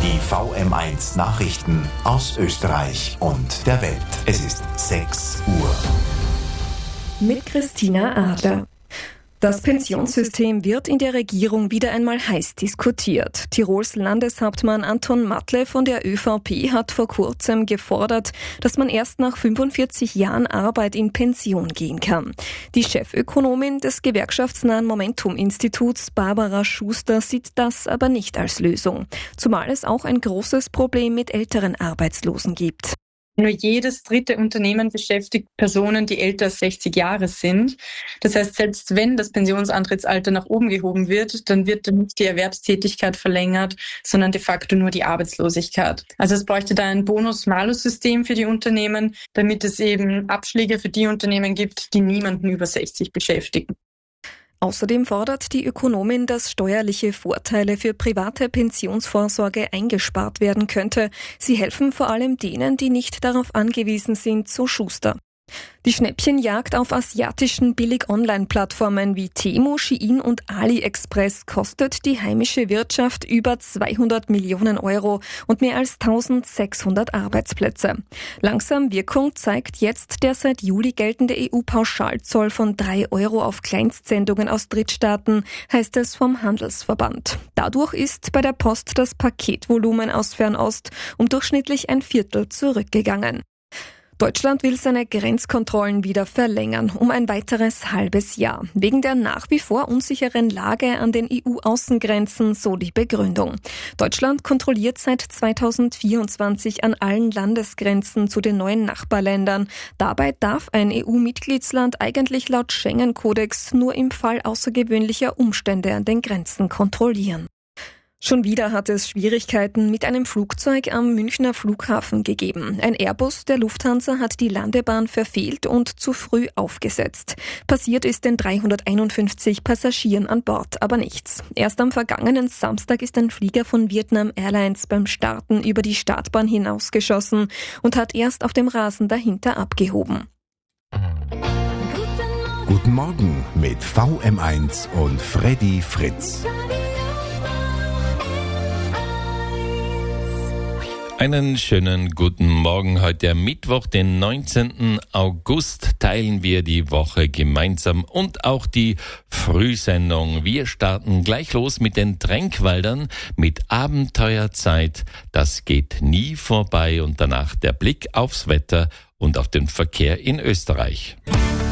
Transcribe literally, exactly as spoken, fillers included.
Die V M eins Nachrichten aus Österreich und der Welt. Es ist sechs Uhr. Mit Christina Adler. Das Pensionssystem wird in der Regierung wieder einmal heiß diskutiert. Tirols Landeshauptmann Anton Matle von der ÖVP hat vor kurzem gefordert, dass man erst nach fünfundvierzig Jahren Arbeit in Pension gehen kann. Die Chefökonomin des gewerkschaftsnahen Momentum-Instituts, Barbara Schuster, sieht das aber nicht als Lösung. Zumal es auch ein großes Problem mit älteren Arbeitslosen gibt. Nur jedes dritte Unternehmen beschäftigt Personen, die älter als sechzig Jahre sind. Das heißt, selbst wenn das Pensionsantrittsalter nach oben gehoben wird, dann wird nicht die Erwerbstätigkeit verlängert, sondern de facto nur die Arbeitslosigkeit. Also es bräuchte da ein Bonus-Malus-System für die Unternehmen, damit es eben Abschläge für die Unternehmen gibt, die niemanden über sechzig beschäftigen. Außerdem fordert die Ökonomin, dass steuerliche Vorteile für private Pensionsvorsorge eingespart werden könnte. Sie helfen vor allem denen, die nicht darauf angewiesen sind, so Schuster. Die Schnäppchenjagd auf asiatischen Billig-Online-Plattformen wie Temu, Shein und AliExpress kostet die heimische Wirtschaft über zweihundert Millionen Euro und mehr als eintausendsechshundert Arbeitsplätze. Langsam Wirkung zeigt jetzt der seit Juli geltende E U-Pauschalzoll von drei Euro auf Kleinstsendungen aus Drittstaaten, heißt es vom Handelsverband. Dadurch ist bei der Post das Paketvolumen aus Fernost um durchschnittlich ein Viertel zurückgegangen. Deutschland will seine Grenzkontrollen wieder verlängern, um ein weiteres halbes Jahr. Wegen der nach wie vor unsicheren Lage an den E U-Außengrenzen, so die Begründung. Deutschland kontrolliert seit zweitausendvierundzwanzig an allen Landesgrenzen zu den neuen Nachbarländern. Dabei darf ein E U-Mitgliedsland eigentlich laut Schengen-Kodex nur im Fall außergewöhnlicher Umstände an den Grenzen kontrollieren. Schon wieder hat es Schwierigkeiten mit einem Flugzeug am Münchner Flughafen gegeben. Ein Airbus der Lufthansa hat die Landebahn verfehlt und zu früh aufgesetzt. Passiert ist den dreihunderteinundfünfzig Passagieren an Bord aber nichts. Erst am vergangenen Samstag ist ein Flieger von Vietnam Airlines beim Starten über die Startbahn hinausgeschossen und hat erst auf dem Rasen dahinter abgehoben. Guten Morgen mit V M eins und Freddy Fritz. Einen schönen guten Morgen. Heute am Mittwoch, den neunzehnten August, teilen wir die Woche gemeinsam und auch die Frühsendung. Wir starten gleich los mit den Tränkwaldern, mit Abenteuerzeit. Das geht nie vorbei und danach der Blick aufs Wetter und auf den Verkehr in Österreich.